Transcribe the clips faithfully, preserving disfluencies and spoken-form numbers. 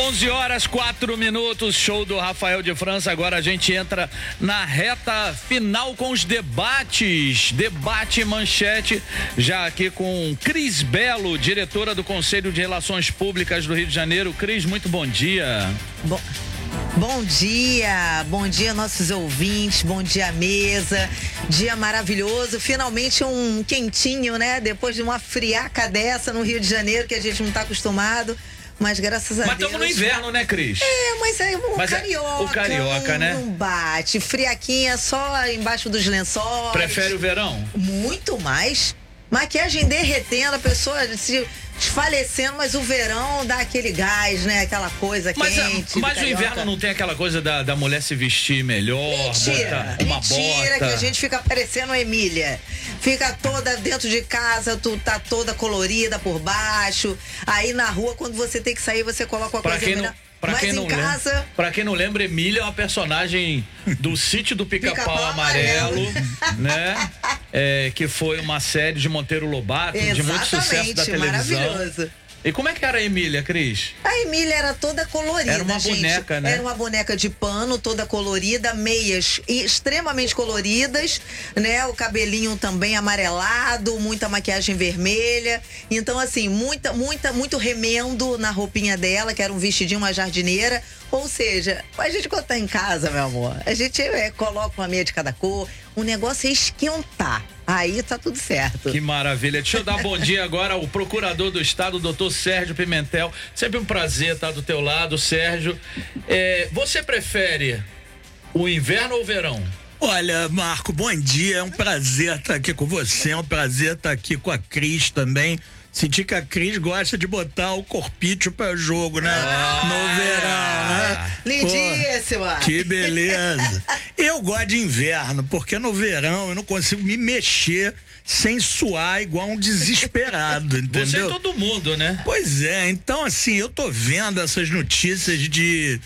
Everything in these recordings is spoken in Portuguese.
onze horas, quatro minutos, show do Rafael de França. Agora a gente entra na reta final com os debates. Debate Manchete, já aqui com Cris Belo, diretora do Conselho de Relações Públicas do Rio de Janeiro. Cris, muito bom dia. Bom, bom dia, bom dia nossos ouvintes, bom dia mesa, dia maravilhoso, finalmente um quentinho, né? Depois de uma friaca dessa no Rio de Janeiro, que a gente não tá acostumado. Mas graças a mas Deus... Mas estamos no inverno, né, Cris? É, mas é o mas carioca. É, o carioca, não, né? Não bate. Friaquinha só embaixo dos lençóis. Prefere o verão? Muito mais. Maquiagem derretendo, a pessoa se desfalecendo, mas o verão dá aquele gás, né? Aquela coisa mas, quente. Mas o inverno não tem aquela coisa da, da mulher se vestir melhor, mentira, botar uma mentira, bota. Que a gente fica parecendo a Emília. Fica toda dentro de casa, tu tá toda colorida por baixo. Aí na rua, quando você tem que sair, você coloca uma pra coisa quem melhor. Não... Pra Mas quem, em não casa... lembra, pra quem não lembra, Emília é uma personagem do Sítio do Pica-Pau Pica-Pau Amarelo, Amarelo, né? É, que foi uma série de Monteiro Lobato, exatamente, de muito sucesso da televisão. Maravilhoso. E como é que era a Emília, Cris? A Emília era toda colorida, Era uma gente. boneca, né? Era uma boneca de pano, toda colorida, meias extremamente coloridas, né? O cabelinho também amarelado, muita maquiagem vermelha. Então, assim, muita, muita, muito remendo na roupinha dela, que era um vestidinho, uma jardineira. Ou seja, a gente quando tá em casa, meu amor, a gente é, coloca uma meia de cada cor, o negócio é esquentar. Aí tá tudo certo. Que maravilha. Deixa eu dar bom dia agora ao procurador do estado, doutor Sérgio Pimentel. Sempre um prazer estar do teu lado, Sérgio. É, você prefere o inverno ou o verão? Olha, Marco, bom dia. É um prazer estar aqui com você, é um prazer estar aqui com a Cris também. Senti que a Cris gosta de botar o corpício para jogo, né? Ah, no verão, né? Lindíssima! Pô, que beleza! Eu gosto de inverno, porque no verão eu não consigo me mexer sem suar igual um desesperado, entendeu? Você e todo mundo, né? Pois é, então assim, eu tô vendo essas notícias de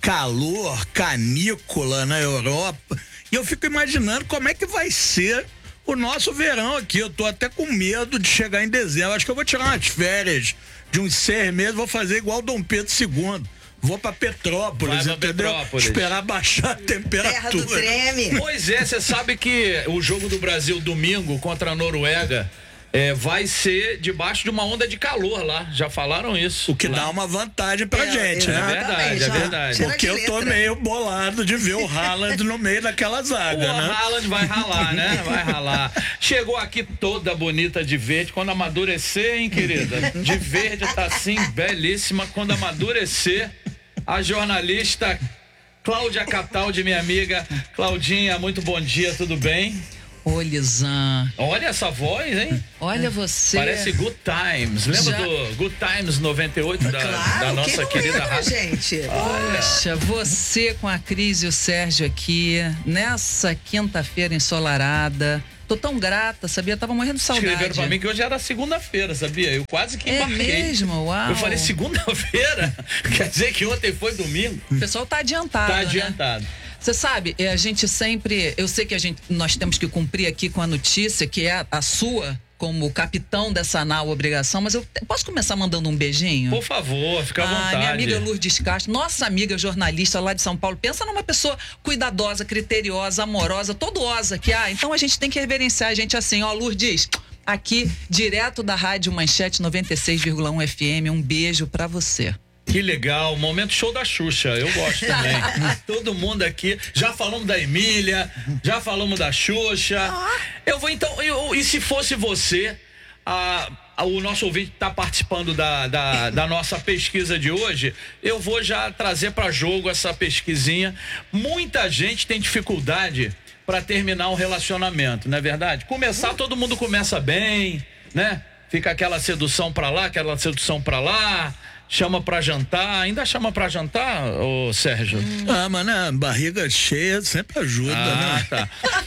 calor, canícula na Europa, e eu fico imaginando como é que vai ser o nosso verão aqui. Eu tô até com medo de chegar em dezembro. Acho que eu vou tirar umas férias de uns seis meses, vou fazer igual Dom Pedro segundo. Vou pra Petrópolis, pra entendeu? Petrópolis. Esperar baixar a temperatura. Terra do treme. Pois é, você sabe que o jogo do Brasil domingo contra a Noruega é, vai ser debaixo de uma onda de calor lá. Já falaram isso. O que lá. dá uma vantagem pra É, gente, É né? verdade, é verdade. Tira Porque de eu tô letra. meio bolado de ver o Haaland no meio daquela zaga, O né? Haaland vai ralar, né? Vai ralar. Chegou aqui toda bonita de verde. Quando amadurecer, hein, querida? De verde tá assim, belíssima. Quando amadurecer, a jornalista Cláudia Cataldi, minha amiga. Claudinha, muito bom dia, tudo bem? Ô, Lisan. Olha essa voz, hein? Olha você. Parece Good Times. Lembra Já... do Good Times noventa e oito da, Claro, da nossa que querida lembra, rádio? gente. Poxa, você com a Cris e o Sérgio aqui, nessa quinta-feira ensolarada. Tô tão grata, sabia? Tava morrendo de saudade. Escreveram pra mim que hoje era segunda-feira, sabia? Eu quase que É embarquei. mesmo? Uau. Eu falei segunda-feira? Quer dizer que ontem foi domingo? O pessoal tá adiantado, Tá né? adiantado. Você sabe, a gente sempre, eu sei que a gente, nós temos que cumprir aqui com a notícia, que é a, a sua, como capitão dessa nau obrigação, mas eu posso começar mandando um beijinho? Por favor, fica à vontade. Ah, minha amiga Lourdes Castro, nossa amiga jornalista lá de São Paulo, pensa numa pessoa cuidadosa, criteriosa, amorosa, todosa que há. Então a gente tem que reverenciar a gente assim, ó, Lourdes, aqui, direto da Rádio Manchete noventa e seis vírgula um F M, um beijo pra você. Que legal, momento show da Xuxa, eu gosto também. Todo mundo aqui, já falamos da Emília, já falamos da Xuxa. Eu vou então, eu, e se fosse você, a, a, o nosso ouvinte está participando da, da, da nossa pesquisa de hoje, eu vou já trazer para jogo essa pesquisinha. Muita gente tem dificuldade para terminar um relacionamento, não é verdade? Começar, todo mundo começa bem, né? Fica aquela sedução para lá, aquela sedução para lá. Chama pra jantar, ainda chama pra jantar, ô Sérgio? Hum. Ah, mas né, barriga cheia sempre ajuda, ah, né? Tá.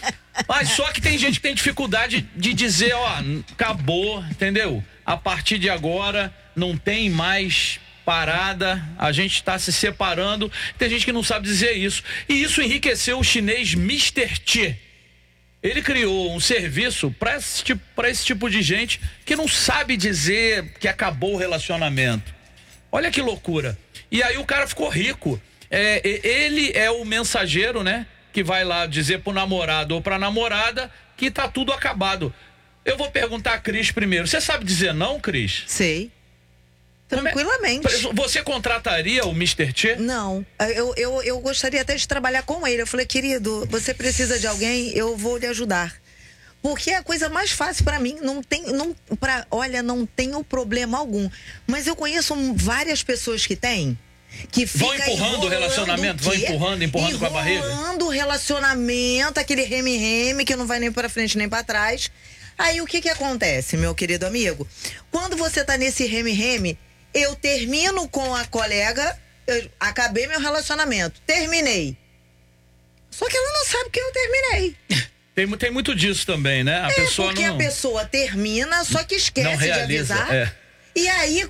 Mas só que tem gente que tem dificuldade de dizer, ó, acabou, entendeu? A partir de agora não tem mais parada, a gente está se separando. Tem gente que não sabe dizer isso. E isso enriqueceu o chinês mister T. Ele criou um serviço para esse, tipo, para esse tipo de gente que não sabe dizer que acabou o relacionamento. Olha que loucura. E aí o cara ficou rico. É, ele é o mensageiro, né? Que vai lá dizer pro namorado ou pra namorada que tá tudo acabado. Eu vou perguntar a Cris primeiro. Você sabe dizer não, Cris? Sei. Tranquilamente. Você contrataria o mister T? Não, eu, eu, eu gostaria até de trabalhar com ele. Eu falei, querido, você precisa de alguém, eu vou lhe ajudar. Porque é a coisa mais fácil pra mim. Não tem, não, pra, olha, não tenho problema algum. Mas eu conheço várias pessoas que têm. Que vão empurrando o relacionamento, vão empurrando, empurrando com a barriga. Empurrando o relacionamento, aquele reme-reme que não vai nem pra frente nem pra trás. Aí o que que acontece, meu querido amigo? Quando você tá nesse reme-reme, eu termino com a colega, eu acabei meu relacionamento, terminei. Só que ela não sabe que eu terminei. Tem, tem muito disso também, né? A é, pessoa porque não... a pessoa termina, só que esquece não realiza, de avisar. É. E aí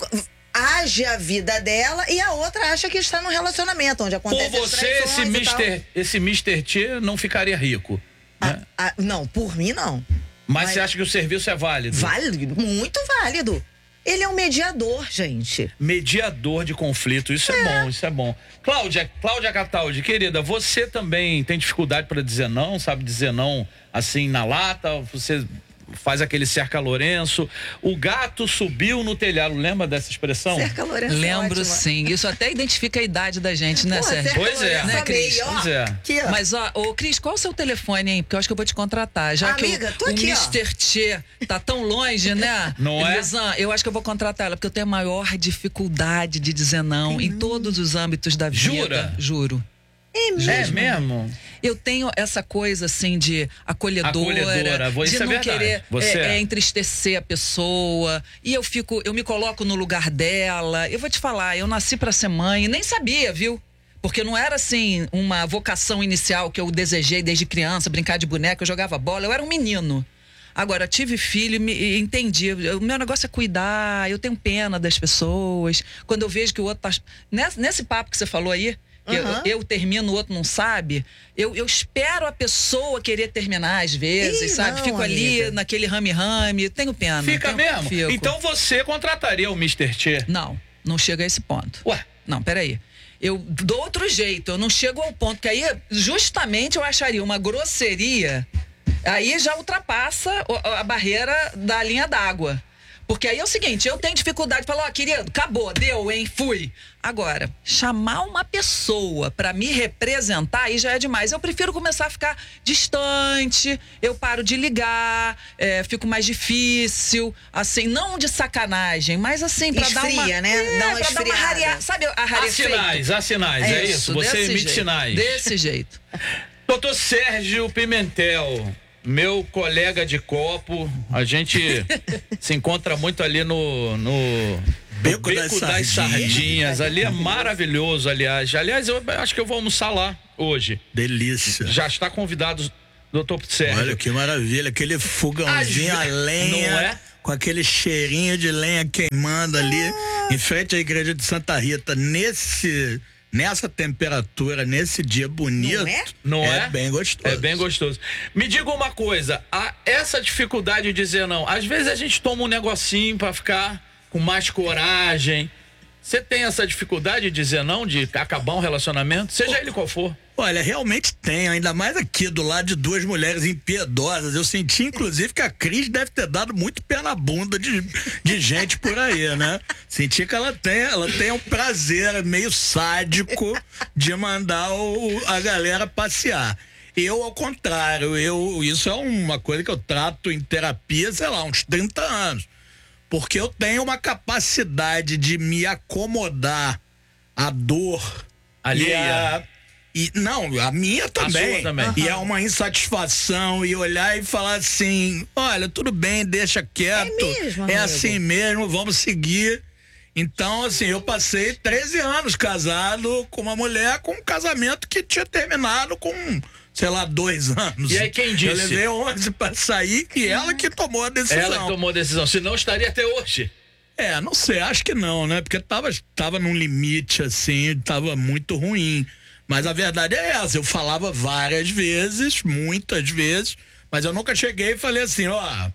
age a vida dela e a outra acha que está num relacionamento, onde acontece Por você, esse mister, esse mister T não ficaria rico, né? a, a, não, por mim não. Mas, Mas você acha que o serviço é válido? Válido, muito válido. Ele é um mediador, gente. Mediador de conflito, isso é, é bom, isso é bom. Cláudia, Cláudia Cataldi, querida, você também tem dificuldade para dizer não, sabe dizer não assim na lata? Você faz aquele cerca Lourenço. O gato subiu no telhado, lembra dessa expressão? Cerca Lourenço. Lembro é sim. Isso até identifica a idade da gente, né, Pô, Sérgio? Pois é, né, Cris? Pois é. Aqui, ó. Mas, ó, ô, Cris, qual é o seu telefone, hein? Porque eu acho que eu vou te contratar. Já Amiga, que tô o, aqui, o ó. mister T tá tão longe, né? Não é? Lisan, eu acho que eu vou contratar ela, porque eu tenho a maior dificuldade de dizer não em todos os âmbitos da vida. Jura? Juro. É mesmo? É mesmo? Eu tenho essa coisa, assim, de acolhedora, Acolhedora, de isso é não verdade. querer Você é, é. é, entristecer a pessoa. E eu fico, eu me coloco no lugar dela. Eu vou te falar, eu nasci pra ser mãe, nem sabia, viu? Porque não era, assim, uma vocação inicial que eu desejei desde criança, brincar de boneca, eu jogava bola, eu era um menino. Agora, tive filho e, me, e entendi. O meu negócio é cuidar, eu tenho pena das pessoas. Quando eu vejo que o outro tá... Nesse, nesse papo que você falou aí, que Uhum. eu, eu termino, o outro não sabe, eu, eu espero a pessoa querer terminar às vezes, Ih, sabe? não, Fico ali amiga. naquele rame-rame, tenho pena. Fica tenho- mesmo? Fico. Então você contrataria o mister T? Não, não chega a esse ponto. Ué? Não, peraí. Eu dou outro jeito, eu não chego ao ponto, que aí justamente eu acharia uma grosseria, aí já ultrapassa o- a barreira da linha d'água. Porque aí é o seguinte, eu tenho dificuldade de falar, ó, querido, acabou, deu, hein, fui. Agora, chamar uma pessoa pra me representar, aí já é demais. Eu prefiro começar a ficar distante, eu paro de ligar, é, fico mais difícil, assim, não de sacanagem, mas assim, pra dar uma... Esfria, né? É, Dá uma pra dar uma esfriada. raria... Sabe a Há rarefeito? sinais, há sinais, é, isso? Você desse emite jeito, sinais. Desse jeito. Doutor Sérgio Pimentel, meu colega de copo, a gente se encontra muito ali no, no Beco no das das Sardinhas. Sardinhas. Ali é maravilhoso, aliás. Aliás, eu acho que eu vou almoçar lá hoje. Delícia. Já está convidado, doutor Sérgio. Olha que maravilha, aquele fogãozinho Às a ve- lenha, não é? com aquele cheirinho de lenha queimando ali, em frente à igreja de Santa Rita, nesse, nessa temperatura, nesse dia bonito. Não é? Não é? É bem gostoso. É bem gostoso. Me diga uma coisa, a, essa dificuldade de dizer não, às vezes a gente toma um negocinho pra ficar com mais coragem. Você tem essa dificuldade de dizer não, de acabar um relacionamento, seja ele qual for? Olha, realmente tem, ainda mais aqui do lado de duas mulheres impiedosas. Eu senti, inclusive, que a Cris deve ter dado muito pé na bunda de, de gente por aí, né? Senti que ela tem, ela tem um prazer meio sádico de mandar o, a galera passear. Eu, ao contrário, eu, isso é uma coisa que eu trato em terapia, sei lá, uns trinta anos. Porque eu tenho uma capacidade de me acomodar à dor Alheia. e a- E, não, a minha também. sua também. E é uma insatisfação e olhar e falar assim, olha, tudo bem, deixa quieto. É mesmo, É amigo? assim mesmo, vamos seguir. Então, assim, eu passei treze anos casado com uma mulher com um casamento que tinha terminado com, sei lá, dois anos. E aí quem Eu disse? levei onze pra sair e ela que tomou a decisão. Ela que tomou a decisão, senão estaria até hoje. É, não sei, acho que não, né? Porque tava, tava num limite, assim, tava muito ruim. Mas a verdade é essa, eu falava várias vezes, muitas vezes, mas eu nunca cheguei e falei assim, ó,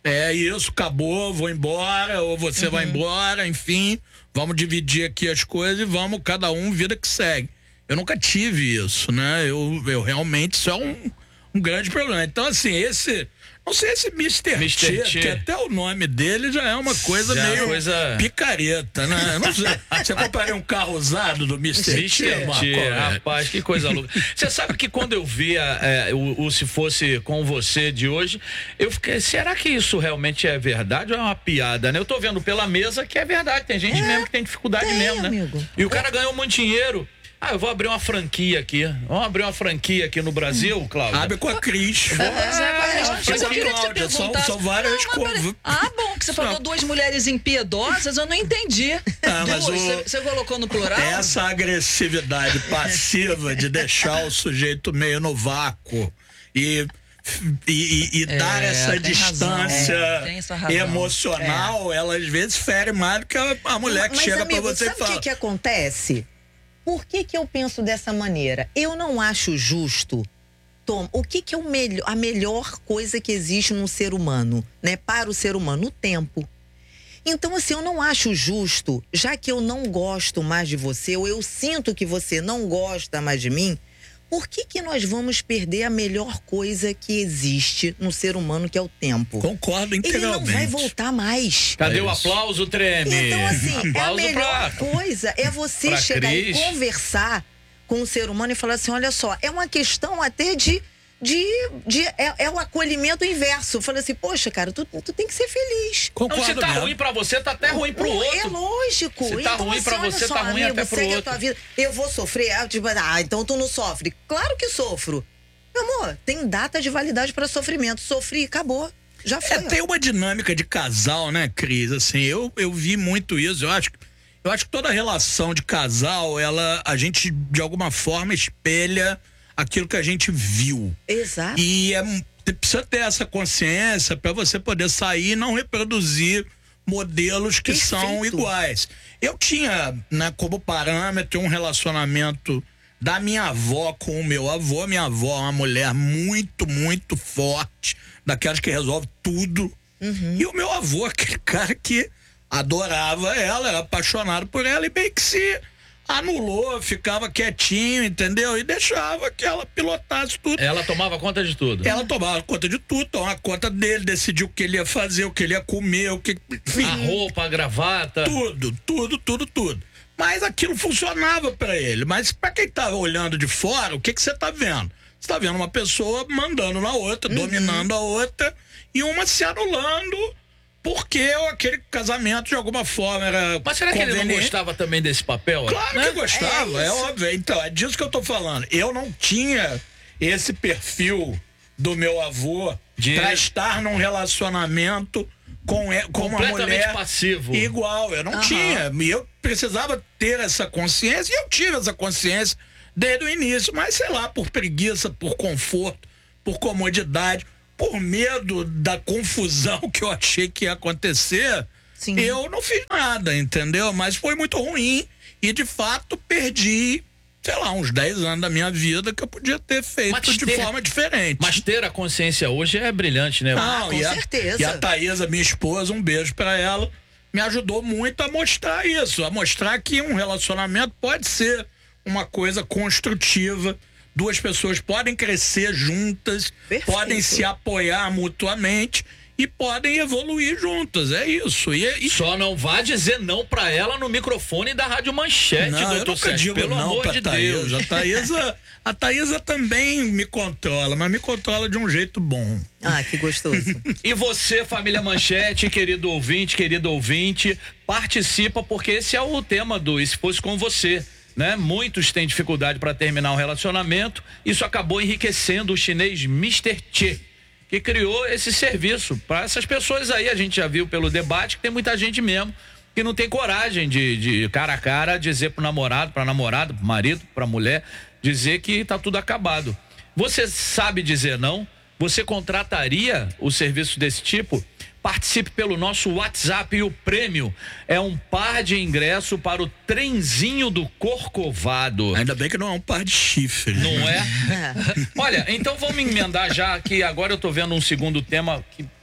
é isso, acabou, vou embora, ou você uhum. vai embora, enfim, vamos dividir aqui as coisas e vamos, cada um, vida que segue. Eu nunca tive isso, né? Eu, eu realmente, isso é um, um grande problema. Então, assim, esse... Não sei se mister T, que até o nome dele já é uma coisa já meio coisa... picareta, né? Não sei. Você compraria um carro usado do mister T? T, rapaz, que coisa louca. Você sabe que quando eu via é, o, o Se Fosse Com Você de hoje, eu fiquei, será que isso realmente é verdade ou é uma piada, né? Eu tô vendo pela mesa que é verdade, tem gente é, mesmo que tem dificuldade tem, mesmo, né? Amigo. E o cara ganhou muito dinheiro. Ah, eu vou abrir uma franquia aqui. Vamos abrir uma franquia aqui no Brasil, Cláudia? Abre com a Cris. É, é, eu só queria que você perguntasse. São, são várias coisas. Ah, bom, que você falou duas mulheres impiedosas, eu não entendi. Ah, mas duas, o... você, você colocou no plural? Essa agressividade passiva de deixar o sujeito meio no vácuo e... E, e, e é, dar essa distância razão, é, emocional, é. ela às vezes fere mais do que a, a mulher que mas, chega amigo, pra você sabe e fala. O que, que acontece? Por que, que eu penso dessa maneira? Eu não acho justo. Tom, o que, que é o melhor, a melhor coisa que existe no ser humano, né? Para o ser humano? O tempo. Então, assim, eu não acho justo, já que eu não gosto mais de você, ou eu sinto que você não gosta mais de mim, por que que nós vamos perder a melhor coisa que existe no ser humano, que é o tempo? Concordo integralmente. Ele não vai voltar mais. Cadê é o aplauso, Treme? Então, assim, aplauso é a melhor pra, coisa é você chegar Cris. e conversar com o ser humano e falar assim, olha só, é uma questão até de... De, de, é, é o acolhimento inverso. Fala assim, poxa, cara, tu, tu tem que ser feliz. Concordo, se tá mesmo. ruim pra você, tá até ruim pro outro. É lógico. Se tá então, ruim assim, pra você, só, tá ruim amigo, até pro segue outro. A tua vida. Eu vou sofrer? Ah, tipo, ah, então tu não sofre. Claro que sofro. Meu amor, tem data de validade pra sofrimento. Sofri, acabou. Já foi. É, tem uma dinâmica de casal, né, Cris? Assim, eu, eu vi muito isso. Eu acho, eu acho que toda relação de casal, ela, a gente, de alguma forma, espelha aquilo que a gente viu. Exato. E é, precisa ter essa consciência para você poder sair e não reproduzir modelos que Perfeito. são iguais. Eu tinha, né, como parâmetro um relacionamento da minha avó com o meu avô. Minha avó é uma mulher muito, muito forte, daquelas que resolve tudo. Uhum. E o meu avô, aquele cara que adorava ela, era apaixonado por ela e meio que se anulou, ficava quietinho, entendeu? E deixava que ela pilotasse tudo. Ela tomava conta de tudo? Ela tomava conta de tudo, tomava conta dele, decidiu o que ele ia fazer, o que ele ia comer, o que... Enfim, a roupa, a gravata. Tudo, tudo, tudo, tudo. Mas aquilo funcionava pra ele. Mas pra quem tá olhando de fora, o que que você tá vendo? Você tá vendo uma pessoa mandando na outra, uhum. dominando a outra, e uma se anulando... Porque aquele casamento, de alguma forma, era Mas será que ele não gostava também desse papel? Claro né? que gostava, é, é óbvio. Então, é disso que eu tô falando. Eu não tinha esse perfil do meu avô de pra estar num relacionamento com, com uma mulher passivo. Igual. Eu não uhum. tinha. E eu precisava ter essa consciência, e eu tive essa consciência desde o início. Mas, sei lá, por preguiça, por conforto, por comodidade... Por medo da confusão que eu achei que ia acontecer, Sim. eu não fiz nada, entendeu? Mas foi muito ruim e, de fato, perdi, sei lá, uns dez anos da minha vida que eu podia ter feito mas de ter, forma diferente. Mas ter a consciência hoje é brilhante, né? Não, ah, com e a, certeza. E a Thaísa, minha esposa, um beijo pra ela, me ajudou muito a mostrar isso, a mostrar que um relacionamento pode ser uma coisa construtiva. Duas pessoas podem crescer juntas, Perfeito. podem se apoiar mutuamente e podem evoluir juntas, é isso. E, e... Só não vá dizer não pra ela no microfone da Rádio Manchete, não, doutor eu nunca Sérgio, digo pelo não amor pra de Thaísa. Deus. A Thaísa, a Thaísa também me controla, mas me controla de um jeito bom. Ah, que gostoso. E você, família Manchete, querido ouvinte, querido ouvinte, participa, porque esse é o tema do E Se Fosse Com Você. Né? Muitos têm dificuldade para terminar um relacionamento. Isso acabou enriquecendo o chinês mister T, que criou esse serviço para essas pessoas aí. A gente já viu pelo debate que tem muita gente mesmo que não tem coragem de, de cara a cara dizer pro namorado, pra namorada, pro marido, pra mulher, dizer que tá tudo acabado. Você sabe dizer não? Você contrataria o serviço desse tipo? Participe pelo nosso WhatsApp, e o prêmio é um par de ingresso para o Trenzinho do Corcovado. Ainda bem que não é um par de chifres. Não é? Olha, então vamos emendar já, que agora eu tô vendo um segundo tema que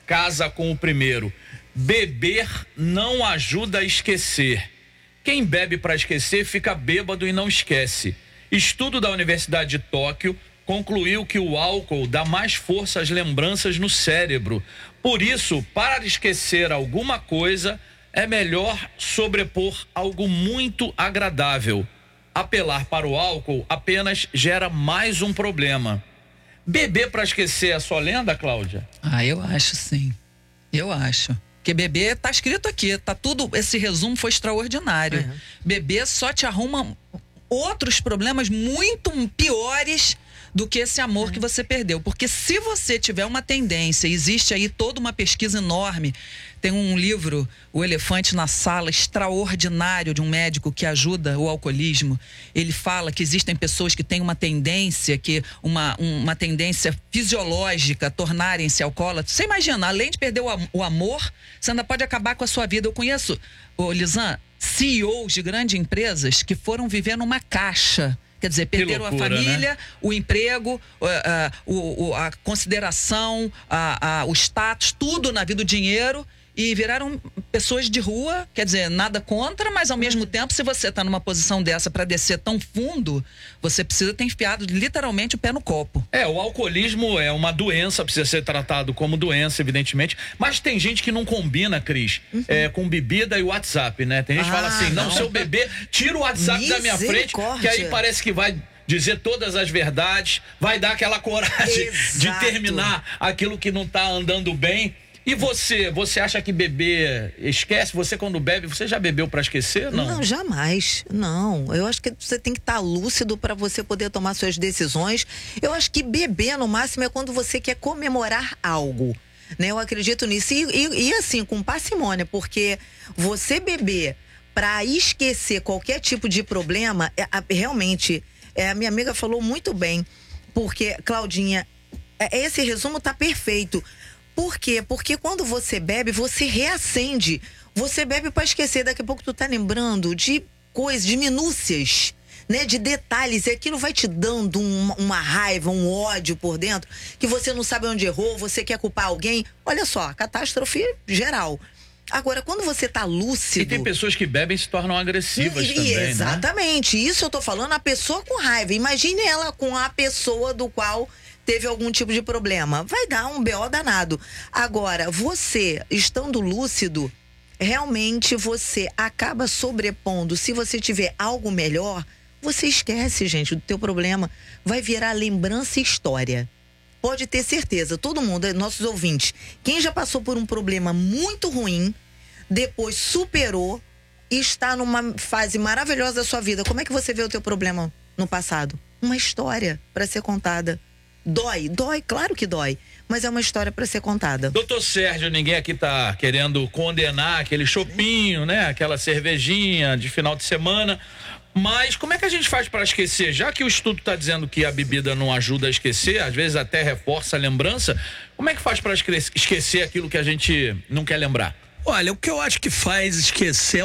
casa com o primeiro. Beber não ajuda a esquecer. Quem bebe para esquecer fica bêbado e não esquece. Estudo da Universidade de Tóquio concluiu que o álcool dá mais força às lembranças no cérebro. Por isso, para esquecer alguma coisa, é melhor sobrepor algo muito agradável. Apelar para o álcool apenas gera mais um problema. Beber para esquecer é só lenda, Cláudia? Ah, eu acho sim. Eu acho. Porque beber, tá escrito aqui, tá tudo, esse resumo foi extraordinário. Uhum. Beber só te arruma outros problemas muito piores do que esse amor uhum. que você perdeu. Porque se você tiver uma tendência, existe aí toda uma pesquisa enorme. Tem um livro, O Elefante na Sala, extraordinário, de um médico que ajuda o alcoolismo. Ele fala que existem pessoas que têm uma tendência, que uma, uma tendência fisiológica a tornarem-se alcoólatras. Você imagina, além de perder o, o amor, você ainda pode acabar com a sua vida. Eu conheço, ô, Lisan, C E Os de grandes empresas que foram viver numa caixa. Quer dizer, perderam loucura, a família, né? O emprego, a, a, a consideração, a, a, o status, tudo na vida, o dinheiro, e viraram pessoas de rua. Quer dizer, nada contra, mas ao mesmo tempo, se você está numa posição dessa para descer tão fundo, você precisa ter enfiado literalmente o pé no copo. É, o alcoolismo é uma doença, precisa ser tratado como doença, evidentemente, mas tem gente que não combina, Cris, uhum. é, com bebida e WhatsApp, né? Tem gente que ah, fala assim, não, não, se eu beber, tira o WhatsApp da minha frente, que aí parece que vai dizer todas as verdades, vai dar aquela coragem Exato. de terminar aquilo que não tá andando bem. E você, você acha que beber esquece? Você quando bebe, você já bebeu para esquecer? Não, não, jamais. Não. Eu acho que você tem que estar lúcido para você poder tomar suas decisões. Eu acho que beber no máximo é quando você quer comemorar algo, né? Eu acredito nisso. E, e, e assim, com parcimônia, porque você beber para esquecer qualquer tipo de problema, é, realmente, é, a minha amiga falou muito bem, porque, Claudinha, é, esse resumo tá perfeito. Por quê? Porque quando você bebe, você reacende. Você bebe para esquecer. Daqui a pouco tu tá lembrando de coisas, de minúcias, né? De detalhes. E aquilo vai te dando uma, uma raiva, um ódio por dentro, que você não sabe onde errou, você quer culpar alguém. Olha só, catástrofe geral. Agora, quando você tá lúcido... E tem pessoas que bebem e se tornam agressivas e, também, exatamente. Né? Isso eu tô falando, a pessoa com raiva. Imagine ela com a pessoa do qual teve algum tipo de problema. Vai dar um B O danado. Agora, você, estando lúcido, realmente você acaba sobrepondo. Se você tiver algo melhor, você esquece, gente, do teu problema. Vai virar lembrança e história. Pode ter certeza, todo mundo, nossos ouvintes, quem já passou por um problema muito ruim, depois superou e está numa fase maravilhosa da sua vida, como é que você vê o teu problema no passado? Uma história para ser contada. Dói, dói, claro que dói, mas é uma história para ser contada. Doutor Sérgio, ninguém aqui tá querendo condenar aquele chopinho, né? Aquela cervejinha de final de semana. Mas como é que a gente faz para esquecer? Já que o estudo está dizendo que a bebida não ajuda a esquecer, às vezes até reforça a lembrança, como é que faz para esquecer aquilo que a gente não quer lembrar? Olha, o que eu acho que faz esquecer